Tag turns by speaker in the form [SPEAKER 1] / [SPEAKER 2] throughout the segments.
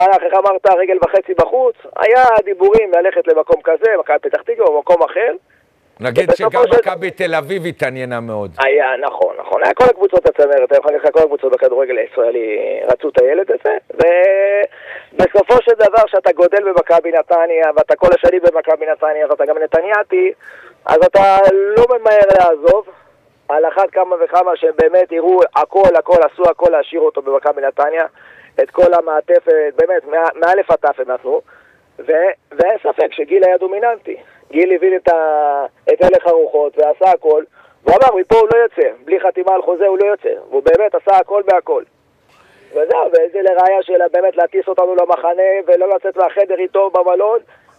[SPEAKER 1] הלך, איך אמרת, רגל וחצי בחוץ, היה דיבורים ללכת למקום כזה, מכבי פתח תקווה או מקום אחר.
[SPEAKER 2] נגיד שגם מכבי תל אביב התעניינה מאוד.
[SPEAKER 1] היה, נכון, נכון. היה כל הקבוצות הצמרת, כל הקבוצות בכדורגל הישראלי רצו את הילד הזה, ובסופו של דבר שאתה גודל במכבי נתניה, ואתה כל השני במכבי נתניה, ואתה גם נתניאתי, אז אתה לא ממהר לעזוב, על אחת כמה וכמה שהם באמת יראו הכל, עשו הכל להשאיר אותו במכבי נתניה, את כל המעטפת, באמת, מאלף עטף הם נתנו, ואין ספק שגיל היה דומיננטי. גיל הבין את הלך הרוחות ועשה הכל, והוא אמר, מפה הוא לא יוצא, בלי חתימה על חוזה הוא לא יוצא, והוא באמת עשה הכל בהכל. וזהו, וזה לראיה שלה באמת להטיס אותנו למחנה, ולא לצאת מהחדר איתו במלון,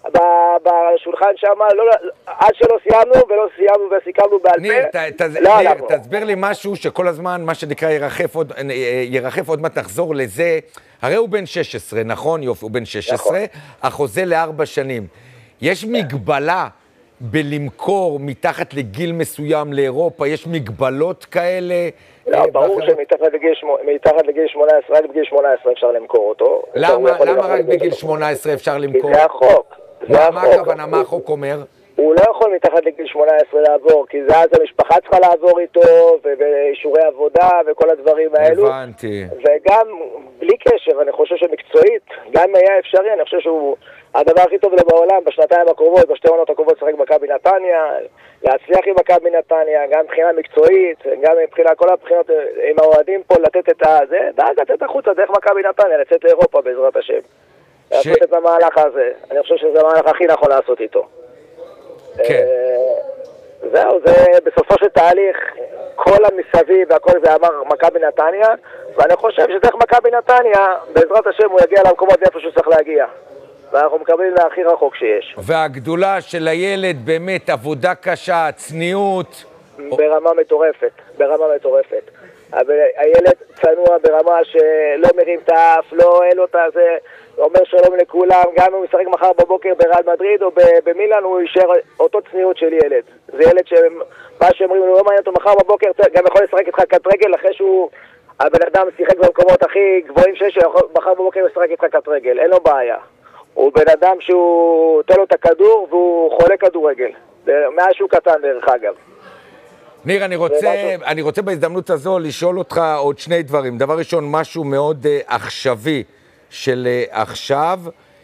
[SPEAKER 1] בשולחן שם, עד שלא סיימנו, ולא סיימנו וסיכמנו בעל פה.
[SPEAKER 2] ניר, תסביר לי משהו שכל הזמן, מה שנקרא, ירחף עוד מעט נחזור לזה, הרי הוא בן 16, נכון? יופי, הוא בן 16, החוזה ל4 שנים. יש מגבלה בלמכור מתחת לגיל מסוים לאירופה? יש מגבלות כאלה?
[SPEAKER 1] לא, ברור שמתחת לגיל 18, רק בגיל 18 אפשר למכור אותו.
[SPEAKER 2] למה רק בגיל 18 אפשר למכור?
[SPEAKER 1] כי זה החוק.
[SPEAKER 2] מה הכוונה? מה החוק אומר?
[SPEAKER 1] הוא לא יכול מתחת לגיל 18 לעבור, כי זה אז המשפחה צריכה לעבור איתו, ואישורי עבודה וכל הדברים האלו.
[SPEAKER 2] הבנתי.
[SPEAKER 1] וגם בלי קשר, אני חושב שמקצועית, גם היה אפשרי, אני חושב שהוא הדבר הכי טוב בעולם בשנתיים הקרובות, בשתי עונות הקרובות לשחק מכבי נתניה, להצליח עם מכבי נתניה, גם מבחינה מקצועית, גם מבחינה, כל הבחינות עם האוהדים פה, לתת את זה, ואז לתת החוצה דרך מכבי נתניה, לצאת לאירופה בעזרת השם. לעשות את המהלך הזה. אני חושב שזה המהלך הכי נכון לעשות איתו.
[SPEAKER 2] כן.
[SPEAKER 1] זהו, זה בסופו של תהליך, כל המסביב והכל זה אמר מכבי נתניה, ואני חושב שדרך מכבי נתניה, בעזרת השם הוא יגיע למקומות איפה שהוא צריך להגיע. ואנחנו מקבלים להכי רחוק שיש.
[SPEAKER 2] והגדולה של הילד באמת עבודה קשה, צניעות.
[SPEAKER 1] ברמה מטורפת, ברמה מטורפת. אבל הילד צנוע ברמה שלא מרים את האף, לא אין לו את זה, אומר שלום לכולם, גם אם הוא משחק מחר בבוקר בריאל מדריד או במילאן, הוא יישאר אותו צניעות של ילד. זה ילד שמה שאומרים, הוא לא מעניין אותו מחר בבוקר, גם יכול לשחק איתך קט רגל אחרי שהוא, הבן אדם שיחק במקומות הכי גבוהים שיש, מחר בבוקר הוא ישחק איתך קט רגל, אין לו בעיה. הוא בן אדם שהוא תן לו את הכדור והוא חולה כדורגל, מאז שהוא קטן דרך אגב.
[SPEAKER 2] ניר, אני רוצה בהזדמנות הזו לשאול אותך עוד שני דברים. דבר ראשון, משהו מאוד עכשווי של עכשיו,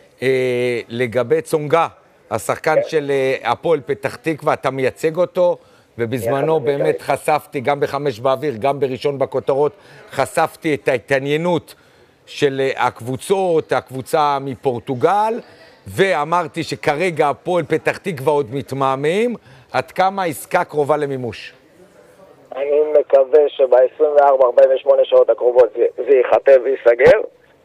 [SPEAKER 2] לגבי צונגה, השחקן של הפועל פתח תקווה, אתה מייצג אותו, ובזמנו באמת חשפתי, גם בחמש באוויר, גם בראשון בכותרות, חשפתי את ההתעניינות של הקבוצות, הקבוצה מפורטוגל, ואמרתי שכרגע הפועל פתח תקווה עוד מתמהמהים, עד כמה העסקה קרובה למימוש?
[SPEAKER 1] אני מקווה שב-24-48 שעות הקרובות זה ייחתם וייסגר,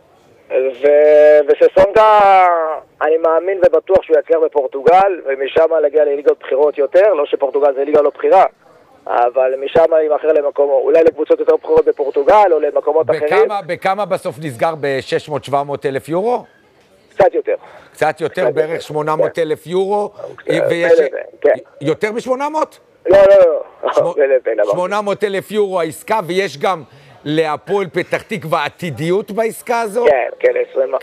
[SPEAKER 1] וססונגה אני מאמין ובטוח שהוא יצליח בפורטוגל, ומשם להגיע לליגות בחירות יותר, לא שפורטוגל זה ליגה לא בחירה, אבל משם יימחר למקום, אולי לקבוצות יותר בחירות בפורטוגל או למקומות אחרים.
[SPEAKER 2] בכמה בסוף נסגר? ב-600-700 אלף יורו?
[SPEAKER 1] קצת יותר.
[SPEAKER 2] קצת יותר, בערך 800,000 יורו, ויש יותר מ-800?
[SPEAKER 1] לא.
[SPEAKER 2] 800,000 יורו העסקה, ויש גם להפועל פתח תקווה עתידיות בעסקה הזו?
[SPEAKER 1] כן,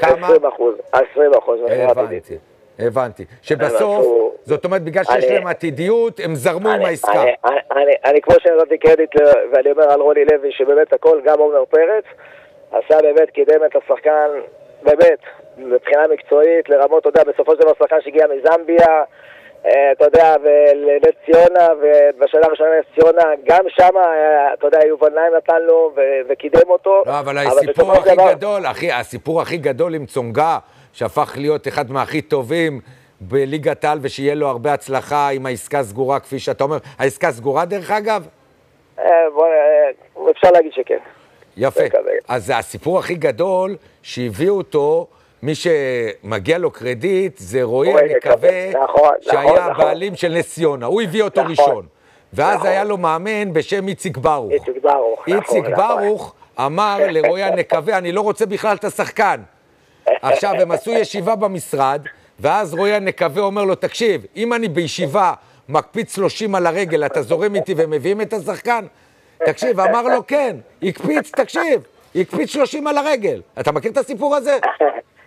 [SPEAKER 1] 20%.
[SPEAKER 2] הבנתי. שבסוף, זאת אומרת, בגלל שיש להם עתידיות, הם זרמו עם העסקה.
[SPEAKER 1] אני כמו שנתתי קרדיט, ואני אומר על רוני לוי, שבאמת הכל, גם עומר פרץ, עשה באמת, קידם את השחקן, באמת, מבחינה מקצועית, לרמות, אתה יודע, בסופו של דבר שחקן שהגיע מזמביה, אתה יודע, ולנס ציונה, ובשנה הראשונה לנס ציונה, גם שם, אתה יודע, יובל נעים נתן לו וקידם אותו.
[SPEAKER 2] לא, אבל הסיפור הכי גדול, הסיפור הכי גדול עם צונגה, שהפך להיות אחד מהכי טובים בליגת העל, ושיהיה לו הרבה הצלחה עם העסקה סגורה, כפי שאתה אומר. העסקה סגורה דרך אגב?
[SPEAKER 1] אפשר להגיד שכן.
[SPEAKER 2] יפה. אז הסיפור הכי גדול שהביאו אותו, מי שמגיע לו קרדיט זה רועי, אני מקווה, שהיה הבעלים של נס ציונה. הוא הביא אותו ראשון. ואז היה לו מאמן בשם איציק ברוך. איציק ברוך אמר לרועי הנקווה, אני לא רוצה בכלל את השחקן. עכשיו הם עשו ישיבה במשרד, ואז רועי הנקווה אומר לו, תקשיב, אם אני בישיבה מקפיץ 30 על הרגל, אתה זורם איתי ומביאים את השחקן? תקשיב, אמר לו כן, יקפיץ 30 על הרגל. אתה מכיר את הסיפור הזה?